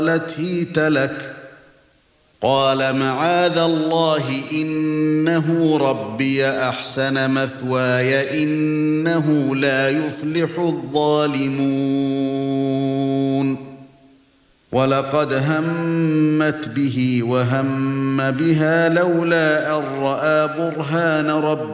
قالت هيت لك قال معاذ الله إنه ربي أحسن مثواي إنه لا يفلح الظالمون ولقد همت به وهم بها لولا أن رأى برهان ربه